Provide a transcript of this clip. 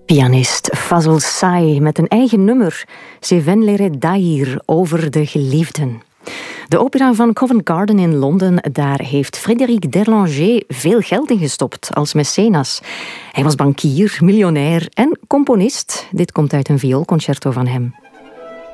Pianist Fazl Say met een eigen nummer, C'est Venlere Dair, over de geliefden. De opera van Covent Garden in Londen, daar heeft Frédéric Derlanger veel geld in gestopt als mecenas. Hij was bankier, miljonair en componist. Dit komt uit een vioolconcerto van hem.